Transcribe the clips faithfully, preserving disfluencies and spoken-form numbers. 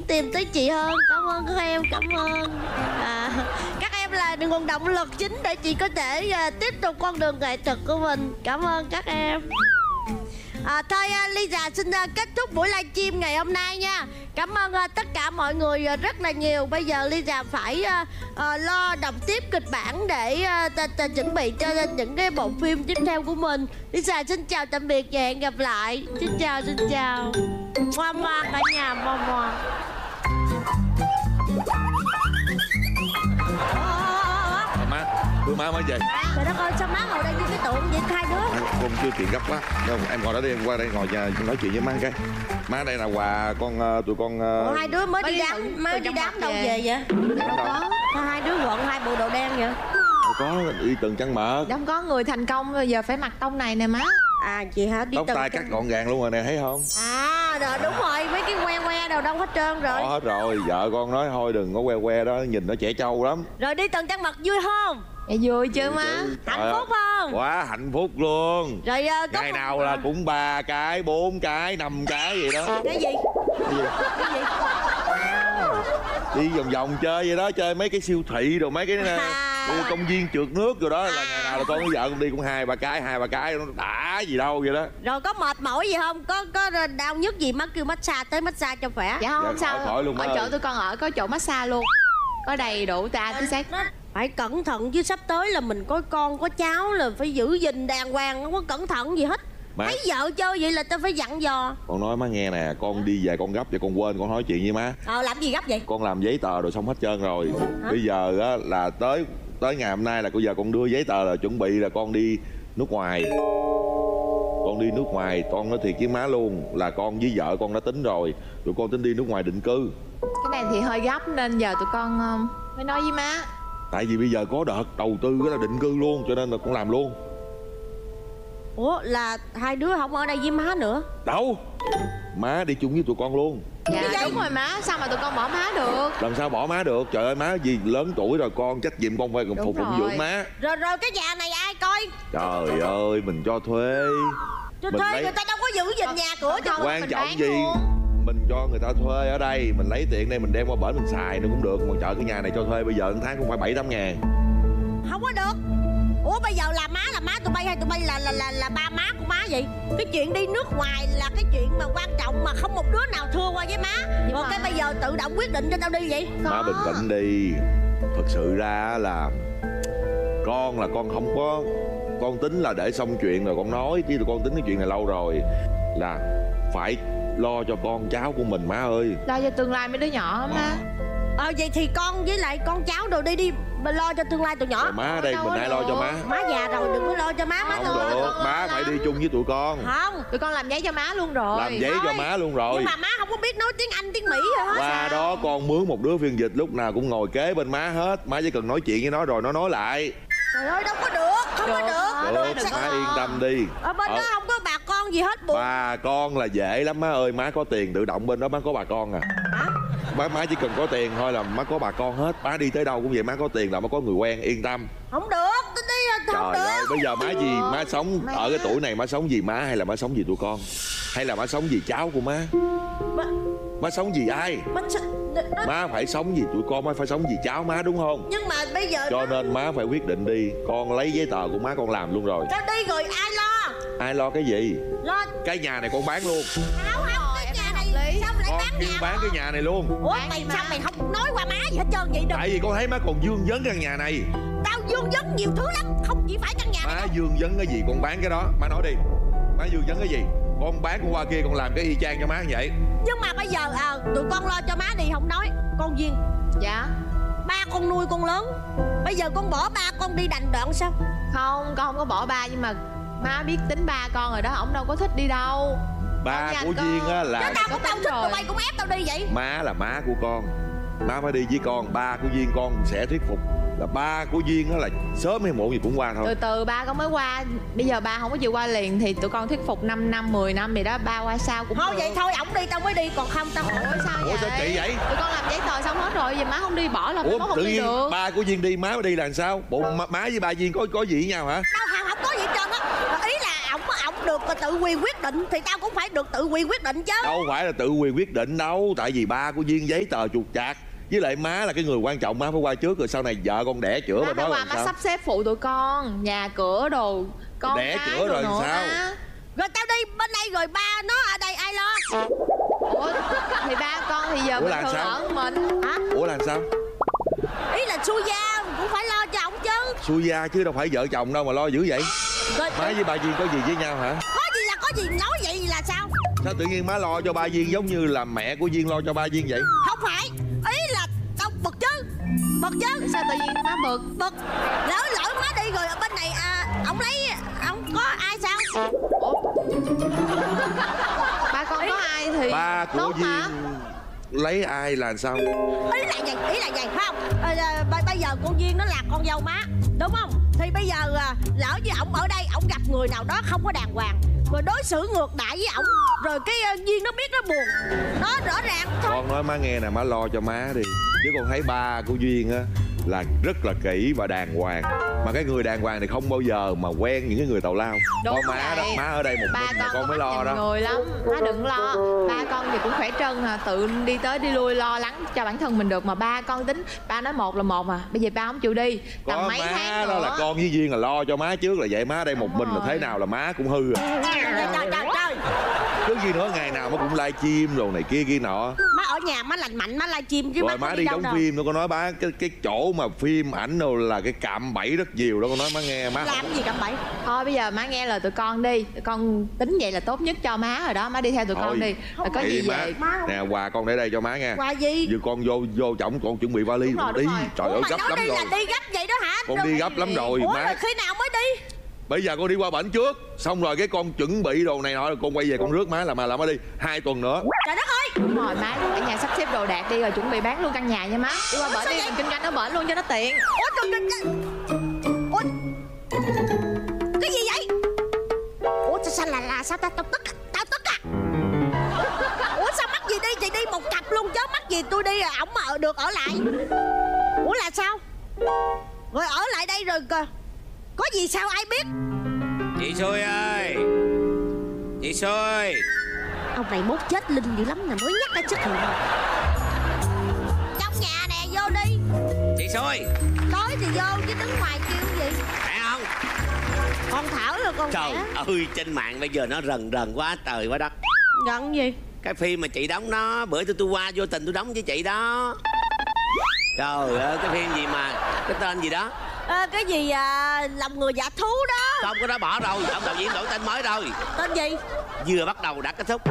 tìm tới chị hơn. Cảm ơn các em, cảm ơn. À, các em là nguồn động lực chính để chị có thể uh, tiếp tục con đường nghệ thuật của mình. Cảm ơn các em. À, thôi uh, Lisa xin uh, kết thúc buổi livestream ngày hôm nay nha. Cảm ơn uh, tất cả mọi người uh, rất là nhiều. Bây giờ Lisa phải uh, uh, lo đọc tiếp kịch bản để uh, ta, ta chuẩn bị cho những cái bộ phim tiếp theo của mình. Lisa xin chào tạm biệt và hẹn gặp lại. Xin chào, xin chào. Moa moa cả nhà, moa moa. Má, đưa má mới về. Trời đất ơi, sao má ngồi đây như cái tượng vậy hai đứa? Con chưa chuyện gấp quá. Không, em ngồi đó đi, em qua đây ngồi nhà nói chuyện với má cái. Má đây là quà con, tụi con. Ủa, hai đứa mới đi đám, mới đi đám đâu về vậy? Đâu có. Sao hai đứa quận hai bộ đồ đen vậy? Đâu có, đi từng trăng mật. Đâu có, người thành công rồi giờ phải mặc tông này nè má. À chị hả? Đi tóc từng tai cắt gọn gàng luôn rồi nè, thấy không? À rồi đúng rồi, mấy cái que que đầu đâu hết trơn rồi. Có hết rồi, vợ con nói thôi đừng có que que đó, nhìn nó trẻ trâu lắm. Rồi đi từng trăng mật vui không? Dạ vui chứ má. Hạnh phúc không? Quá hạnh phúc luôn. Rồi uh, ngày nào là cũng ba cái, bốn cái, năm cái vậy đó. Cái gì? Cái gì? Cái gì? Đi vòng vòng chơi vậy đó, chơi mấy cái siêu thị rồi mấy cái à. công viên trượt nước rồi đó là ngày nào là con với vợ con đi cũng hai ba cái, hai ba cái nó đã gì đâu vậy đó. Rồi có mệt mỏi gì không? Có có đau nhức gì má kêu massage tới massage cho khỏe? Dạ không, dạ, không sao. khỏi, khỏi luôn ở ơi. chỗ tôi con ở có chỗ massage luôn, có đầy đủ ta tí xác. Phải cẩn thận chứ sắp tới là mình có con có cháu là phải giữ gìn đàng hoàng, không có cẩn thận gì hết. Má. Thấy vợ chơi vậy là tao phải dặn dò. Con nói má nghe nè, con đi về con gấp vậy con quên con nói chuyện với má. Ờ làm gì gấp vậy? Con làm giấy tờ rồi xong hết trơn rồi. Hả? Bây giờ á là tới tới ngày hôm nay là bây giờ con đưa giấy tờ là chuẩn bị là con đi nước ngoài. Con đi nước ngoài, con nói thiệt với má luôn là con với vợ con đã tính rồi, tụi con tính đi nước ngoài định cư. Cái này thì hơi gấp nên giờ tụi con uh, mới nói với má. Tại vì bây giờ có đợt đầu tư cái là định cư luôn cho nên là con làm luôn. Ủa là hai đứa không ở đây với má nữa? Đâu, má đi chung với tụi con luôn. Dạ đúng rồi má, sao mà tụi con bỏ má được? Làm sao bỏ má được, trời ơi má gì lớn tuổi rồi, con trách nhiệm con phải còn phục phụng dưỡng má. Rồi rồi cái nhà này ai coi? Trời ơi mình cho thuê. Cho Mình thuê lấy- người ta đâu có giữ gìn nhà cửa cho Quan mình trọng bán gì luôn. mình cho người ta thuê ở đây, mình lấy tiền đây mình đem qua bển mình xài nữa cũng được. Mà chợ cái nhà này cho thuê bây giờ một tháng cũng phải bảy tám ngàn. Không có được. Ủa bây giờ là má là má tụi bay hay tụi bay là là là, là ba má của má vậy? Cái chuyện đi nước ngoài là cái chuyện mà quan trọng mà không một đứa nào thưa qua với má. Nhưng Còn mà- cái bây giờ tự động quyết định cho tao đi vậy? Má bình tĩnh đi. Thật sự ra là con là con không có, con tính là để xong chuyện rồi con nói, chứ tụi con tính cái chuyện này lâu rồi. Là phải lo cho con cháu của mình má ơi. Lo cho tương lai mấy đứa nhỏ má. Ờ vậy thì con với lại con cháu đồ đi đi mà lo cho tương lai tụi nhỏ. Rồi má ở đây Đâu mình có ai lo được. cho má. Má già rồi đừng có lo cho má. Má Không lo. được, má phải đi chung với tụi con. Không. Tụi con làm giấy cho má luôn rồi. Làm giấy cho Thôi. má luôn rồi. Nhưng mà má không có biết nói tiếng Anh tiếng Mỹ rồi hết. Qua đó con mướn một đứa phiên dịch lúc nào cũng ngồi kế bên má hết. Má chỉ cần nói chuyện với nó rồi nó nói lại. Trời ơi đâu có được. Không có Được. được. Được, đừng có má lo. yên tâm đi. Ở bên Ờ. đó không có bà con gì hết buồn. Bà con là dễ lắm má ơi, má có tiền tự động bên đó má có bà con à. Hả? Má, má chỉ cần có tiền thôi là má có bà con hết. Má đi tới đâu cũng vậy, má có tiền là má có người quen, yên tâm. Không được. Tôi đi không Trời được. ơi, bây giờ má gì, má sống Má. ở cái tuổi này má sống vì má hay là má sống vì tụi con? Hay là má sống vì cháu của má? Má, Má sống vì ai? má, sao- nó- Má phải sống vì tụi con, má phải sống vì cháu má đúng không? Nhưng mà bây giờ Cho nó- nên má phải quyết định đi. Con lấy giấy tờ của má con làm luôn rồi. tao đi rồi ai lo? Ai lo cái gì? Lo. Cái nhà này con bán luôn. Không không cái em nhà hợp này lý. sao lại Con bán kêu nhà? bán cái nhà này luôn. Ủa Bán mày đi sao má. mày không nói qua má gì hết trơn vậy? Đừng. Tại vì con thấy má còn dương vấn căn nhà này. Tao dương vấn nhiều thứ lắm. Không chỉ phải căn nhà này. Má dương vấn cái gì con bán cái đó. Má nói đi. Má dương vấn cái gì? Con bán con qua kia con làm cái y chang cho má như vậy. Nhưng mà bây giờ à, tụi con lo cho má đi không nói. Con Duyên, Dạ. ba con nuôi con lớn. Bây giờ con bỏ ba con đi đành đoạn sao? Không, con không có bỏ ba nhưng mà má biết tính ba con rồi đó, ổng đâu có thích đi đâu. Ba Con với của anh Duyên con. á Chứ là tao cũng có đâu tính thích rồi. tụi bay cũng ép tao đi vậy. má là má của con. Má phải đi với con. Ba của Duyên con sẽ thuyết phục là ba của Duyên á là sớm hay muộn gì cũng qua thôi. Từ từ ba con mới qua. Bây giờ ba không có chịu qua liền thì tụi con thuyết phục năm năm, mười năm gì đó, ba qua sau cũng Thôi được. vậy thôi ổng đi tao mới đi. Còn không tao không. Ủa sao Ủa vậy? sao kỳ vậy? Tụi con làm giấy tờ xong hết rồi, giờ má không đi bỏ là má Ủa không tự đi nhiên được. ba của Duyên đi má mới đi là làm sao? Bộ má, má với ba Duyên có có gì với nhau hả? Tao không, không có gì hết trơn á. Ý là ổng ổng được tự quyền quyết định thì tao cũng phải được tự quyền quyết định chứ. Đâu phải là tự quyền quyết định đâu. Tại vì ba của Duyên giấy tờ chuột chạc, với lại má là cái người quan trọng, má phải qua trước rồi sau này vợ con đẻ chữa. Má phải qua, má sắp xếp phụ tụi con, nhà cửa đồ, con đẻ cái chữa đồ rồi nữa sao? má. Rồi tao đi bên đây rồi ba nó ở đây ai lo? Ủa thì ba con thì giờ Ủa bình là thường sao? ở mình hả? Ủa là sao? Ý là xui gia cũng phải lo cho ổng chứ. Xui gia chứ đâu phải vợ chồng đâu mà lo dữ vậy. Rồi, Má với ba Duyên có gì với nhau hả? có gì là có gì, nói vậy là sao? Sao tự nhiên má lo cho ba Duyên giống như là mẹ của Duyên lo cho ba Duyên vậy? Không phải, ý là tao bực chứ. Bực chứ. Sao tự nhiên má bực? Bực. Lỡ lỡ má đi rồi ở bên này à, ổng lấy ổng có ai sao? Ủa? Ba con có ai thì Ba của tốt Duyên mà. lấy ai là sao? Ý là vậy, ý là vậy phải không? À, à, bây, bây giờ cô Duyên nó là con dâu má, đúng không? Thì bây giờ à, lỡ như ổng ở đây ổng gặp người nào đó không có đàng hoàng, rồi đối xử ngược đãi với ổng, rồi cái uh, Duyên nó biết nó buồn, nó rõ ràng thôi. Con nói má nghe nè, má lo cho má đi. Chứ con thấy ba của Duyên á là rất là kỹ và đàng hoàng. Mà cái người đàng hoàng thì không bao giờ mà quen những cái người tào lao. Đúng Con má đó, vậy. má ở đây một Ba mình mà con con có mới mắt lo nhìn đó. người lắm, má đừng lo. Ba con thì cũng khỏe trơn à, tự đi tới đi lui lo lắng cho bản thân mình được. Mà ba con tính, ba nói một là một mà. Bây giờ ba không chịu đi tầm Có mấy má tháng đó nữa. là con với Duyên là lo cho má trước là vậy. Má ở đây một Đúng mình là rồi. thế nào là má cũng hư à. Trời trời trời trời. Chứ gì nữa, ngày nào má cũng live stream rồi này kia kia nọ. Má ở nhà má lành mạnh má livestream chứ Rồi má má có đi đâu đóng đâu. phim nó có nói bá cái cái chỗ mà phim ảnh đâu là cái cạm bẫy rất nhiều đó, con nói má nghe má. Làm gì cạm bẫy? Thôi bây giờ má nghe lời tụi con đi. Tụi con tính vậy là tốt nhất cho má rồi đó. Má đi theo tụi Thôi, con đi. Rồi có vậy gì má, về. nè quà con để đây cho má nghe. Quà gì? Giờ con vô vô chổng con chuẩn bị vali Đúng rồi, con đúng đi. rồi. Trời Ủa ơi mà gấp nói lắm đi rồi. là đi gấp vậy đó hả? Con Rồi- đi gấp lắm rồi Ủa má. rồi khi nào mới đi? Bây giờ con đi qua bển trước, xong rồi cái con chuẩn bị đồ này nọ rồi con quay về con rước má là mà là má đi. Hai tuần nữa. Trời đất ơi. Đúng rồi má, ở nhà sắp xếp đồ đạc đi rồi chuẩn bị bán luôn căn nhà nha má. Đi qua bển đi, mình kinh doanh ở bển luôn cho nó tiện. Ủa trời trời trời. Ủa cái gì vậy? Ủa sao, sao là là sao tao tao tức à? Tao tức à? Ủa sao mắc gì đi thì đi một cặp luôn chứ mắc gì tôi đi rồi ổng mà ở được ở lại. Ủa là sao? Rồi ở lại đây rồi cơ. Có gì sao ai biết? Chị Xui ơi, chị Xui. Ông này mốt chết linh dữ lắm nè mới nhắc cái xuất hiện. Trong nhà nè vô đi. Chị Xui, Tối thì vô chứ đứng ngoài kêu gì? khỏe không? Con Thảo rồi con Trời khỏe. ơi, trên mạng bây giờ nó rần rần quá trời quá đất. Gần gì? Cái phim mà chị đóng đó, bữa tôi tôi qua vô tình tôi đóng với chị đó. Trời ơi, cái phim gì mà, cái tên gì đó. À, cái gì à, lòng người dạ thú đó. Không, cái đó bỏ rồi, ông đạo diễn đổi tên mới rồi. Tên gì? Vừa bắt đầu đã kết thúc.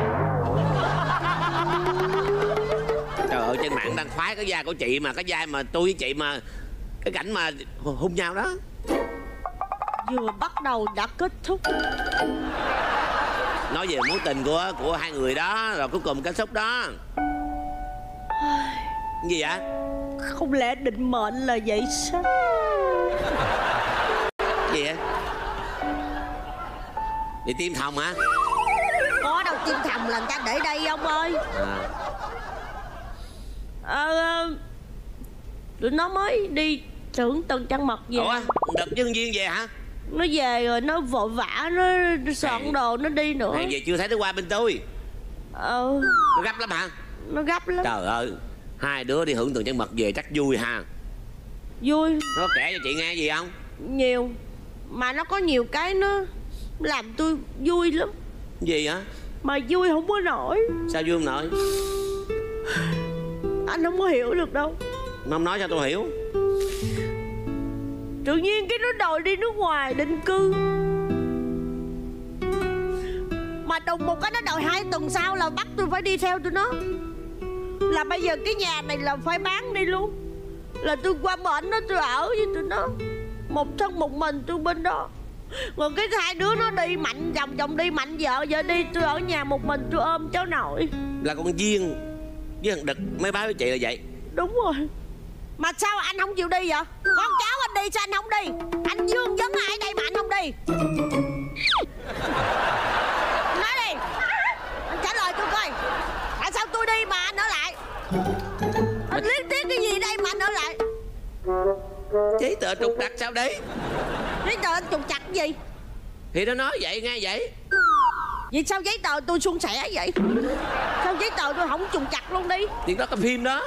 Trời ơi, trên mạng đang khoái cái vai của chị mà, cái vai mà tôi với chị mà, cái cảnh mà hung nhau đó. Vừa bắt đầu đã kết thúc. Nói về mối tình của của hai người đó, rồi cuối cùng kết thúc đó. Cái gì vậy? Không lẽ định mệnh là vậy sao? Cái gì vậy? Bị tiêm thòng hả? Có đâu tim thầm là người ta để đây ông ơi. À. Ờ, tụi nó mới đi thưởng từng trăng mật về. Ủa, đợt nhân viên về hả? Nó về rồi nó vội vã nó soạn đồ nó đi nữa. Hàng về chưa thấy nó qua bên tôi. Ờ, Nó gấp lắm hả? nó gấp lắm. Trời ơi, hai đứa đi hưởng từng trăng mật về chắc vui ha. Vui Nó kể cho chị nghe gì không? nhiều. Mà nó có nhiều cái nó làm tôi vui lắm. Gì hả? Mà vui không có nổi. Sao vui không nội? Anh không có hiểu được đâu. Mà không nói cho tôi hiểu. Tự nhiên cái nó đòi đi nước ngoài định cư. Mà đùng một cái nó đòi hai tuần sau là bắt tôi phải đi theo tụi nó. Là bây giờ cái nhà này là phải bán đi luôn. Là tôi qua bển đó tôi ở với tụi nó. Một thân một mình tôi bên đó. Còn cái hai đứa nó đi mạnh chồng chồng đi mạnh vợ vợ đi. Tôi ở nhà một mình tôi ôm cháu nội. Là con Duyên với thằng Đực mới báo với chị là vậy. Đúng rồi. Mà sao anh không chịu đi vậy? Con cháu anh đi sao anh không đi? Anh Dương vấn ai đây mà anh không đi? Nói đi. Anh trả lời tôi coi. Tại sao tôi đi mà anh ở lại? Anh liếc tiếc cái gì đây mà anh ở lại? Giấy tờ trục trặc sao đấy? Lý tờ anh trục chặt cái gì? Thì nó nói vậy nghe vậy. Vậy sao giấy tờ tôi suôn sẻ vậy? Sao giấy tờ tôi không trùng chặt luôn đi? Chuyện đó cái phim đó.